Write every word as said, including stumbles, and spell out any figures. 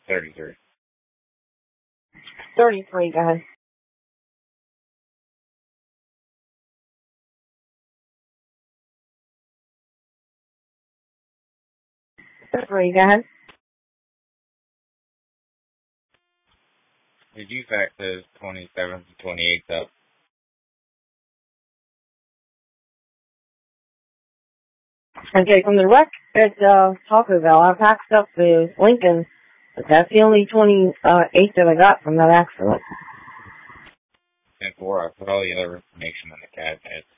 thirty-three. thirty-three, go ahead. thirty-three, go ahead. Did you fax those twenty-seventh and twenty-eighth up? Okay, from the wreck at uh, Taco Bell, I packed up the Lincoln, but that's the only twenty-eighth that I got from that accident. ten four, I put all the other information in the cabinet.